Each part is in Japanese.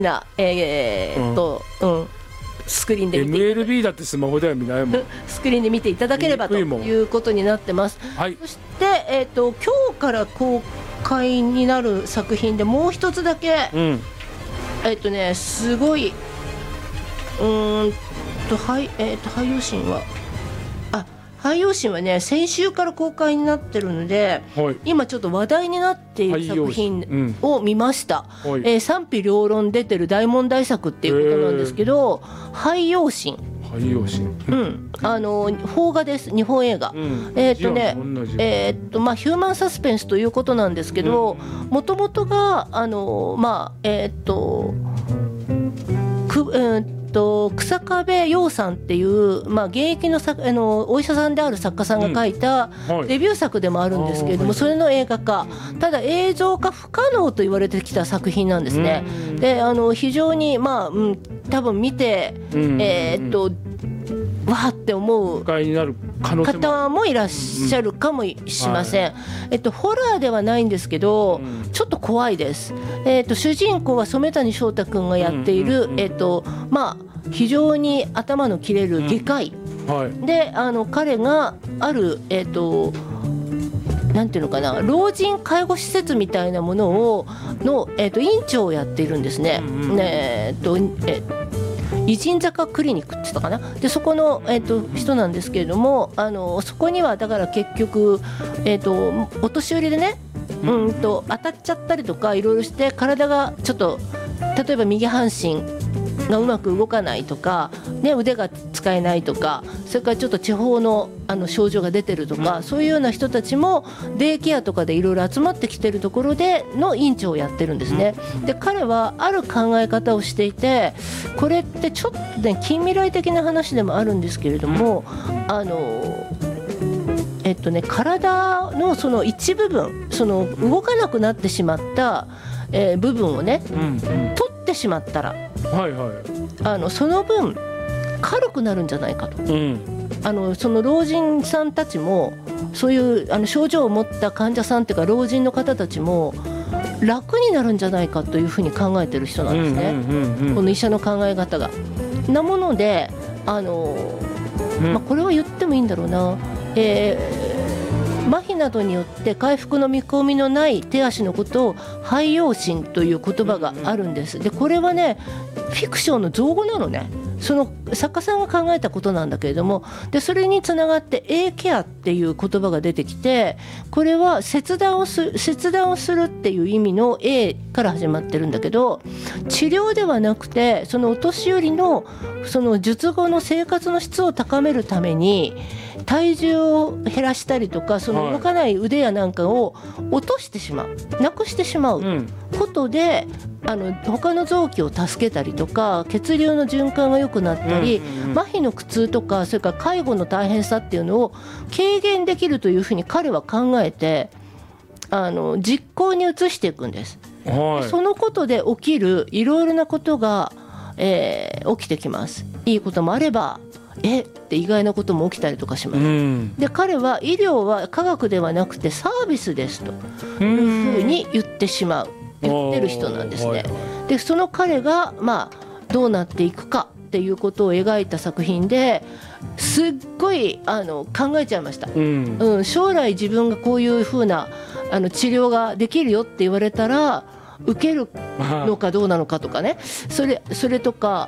な、スクリーンで見て MLB だってスマホでは見ないもんスクリーンで見ていただければということになってます。 はい、 そして、今日から公開になる作品でもう一つだけ、すごい廃陽神はね先週から公開になってるので、はい、今ちょっと話題になっている作品を見ました、賛否両論出てる大問題作っていうことなんですけど、廃陽神、邦画です。日本映画、ヒューマンサスペンスということなんですけど、もともとが草壁陽さんっていう、現役のお医者さんである作家さんが書いたデビュー作でもあるんですけれども、それの映画化、ただ映像化不可能と言われてきた作品なんですね。で非常に多分見てわーって思う方もいらっしゃるかもしません。ホラーではないんですけど、ちょっと怖いです。主人公は染谷翔太君がやっている、非常に頭の切れる外科医、で彼があるなんていうのかな、老人介護施設みたいなものの院長をやっているんですね。偉人坂クリニックって言ったかな。でそこの、人なんですけれども、そこにはだから結局、お年寄りでね、当たっちゃったりとかいろいろして体がちょっと、例えば右半身がうまく動かないとか、腕が使えないとか、それからちょっと地方の、症状が出てるとか、そういうような人たちもデイケアとかでいろいろ集まってきてるところでの院長をやってるんですね。で彼はある考え方をしていて、これってちょっとね近未来的な話でもあるんですけれども、体のその一部分、その動かなくなってしまった、部分をね、取ってしまったら、その分軽くなるんじゃないかと、その老人さんたちもそういう症状を持った患者さんっていうか老人の方たちも楽になるんじゃないかというふうに考えてる人なんですね、この医者の考え方が。なものでこれは言ってもいいんだろうな、麻痺などによって回復の見込みのない手足のことを廃陽神という言葉があるんです。でこれはねフィクションの造語なのね。その作家さんが考えたことなんだけれども、でそれにつながって A ケアっていう言葉が出てきて、これは切断をするっていう意味の A から始まってるんだけど、治療ではなくてそのお年寄りのその術後の生活の質を高めるために体重を減らしたりとか、その動かない腕やなんかを落としてしまう、なくしてしまうことで、他の臓器を助けたりとか、血流の循環が良くなったり、麻痺の苦痛とか、それから介護の大変さっていうのを軽減できるというふうに彼は考えて実行に移していくんです、そのことで起きるいろいろなことが、起きてきます。いいこともあればって意外なことも起きたりとかします、で彼は医療は科学ではなくてサービスですというふうに言ってる人なんですね。でその彼が、どうなっていくかっていうことを描いた作品ですっごい考えちゃいました、将来自分がこういうふうな治療ができるよって言われたら受けるのかどうなのかとかね、それとか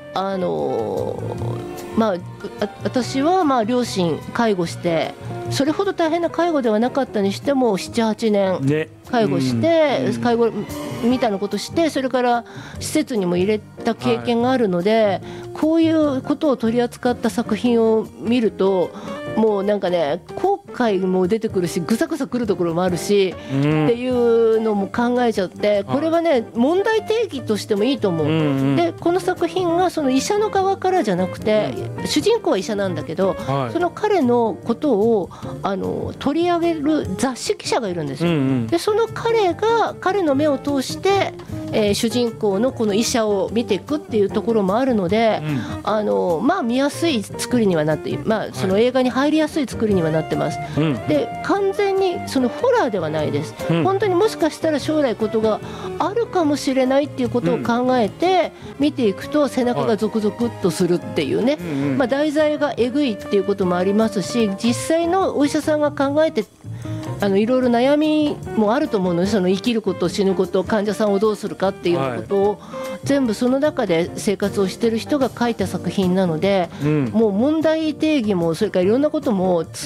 私は両親介護して、それほど大変な介護ではなかったにしても 7,8 年介護して、介護みたいなことして、それから施設にも入れた経験があるので、こういうことを取り扱った作品を見るともうなんかね後悔も出てくるし、ぐさぐさくるところもあるし、っていうのも考えちゃって、これはね問題提起としてもいいと思う、でこの作品がその医者の側からじゃなくて、主人公は医者なんだけど、その彼のことを取り上げる雑誌記者がいるんですよ、でその彼の目を通して、主人公のこの医者を見ていくっていうところもあるので、見やすい作りにはなって、その映画に入りやすい作りにはなってます、で完全にそのホラーではないです、 うん本当にもしかしたら将来ことがあるかもしれないっていうことを考えて見ていくと背中がゾクゾクっとするっていうね、まあ、題材がえぐいっていうこともありますし、実際のお医者さんが考えていろいろ悩みもあると思うので、その生きること死ぬこと患者さんをどうするかっていうようなことを全部その中で生活をしている人が書いた作品なので、もう問題定義もそれからいろんなことも